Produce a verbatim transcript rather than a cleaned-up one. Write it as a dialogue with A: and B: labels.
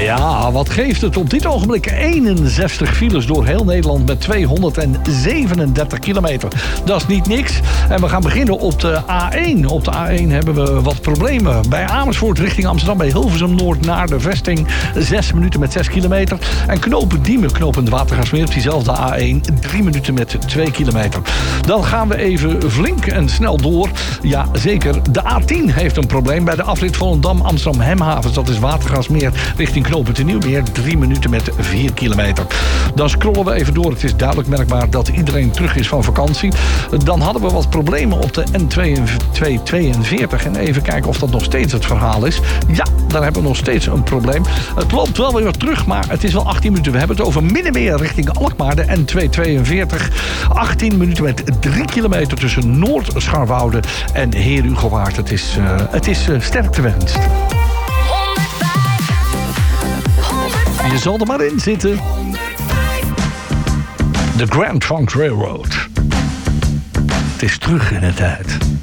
A: Ja, wat geeft het op dit ogenblik? eenenzestig files door heel Nederland met tweehonderdzevenendertig kilometer. Dat is niet niks. En we gaan beginnen op de A één. Op de A één hebben we wat problemen. Bij Amersfoort richting Amsterdam, bij Hilversum Noord naar de vesting. Zes minuten met zes kilometer. En knopen Diemen, knopen Watergasmeer op diezelfde A één. Drie minuten met twee kilometer. Dan gaan we even flink en snel door. Ja, zeker. De A tien heeft een probleem bij de afrit Volendam Amsterdam Hemhavens. Dat is Watergasmeer richting knopen te Nieuwmeer. Drie minuten met vier kilometer. Dan scrollen we even door. Het is duidelijk merkbaar dat iedereen terug is van vakantie. Dan hadden we wat problemen op de N tweehonderdtweeënveertig. En even kijken of dat nog steeds het verhaal is. Ja, daar hebben we nog steeds een probleem. Het loopt wel weer wat terug, maar het is wel achttien minuten. We hebben het over Middenmeer richting Alkmaar. De N tweehonderdtweeënveertig. achttien minuten met drie kilometer tussen Noord-Scharwoude en Heer Hugowaard. Het is, uh, het is uh, sterkte wenst. Je zal er maar in zitten. De Grand Trunk Railroad. Het is terug in de tijd.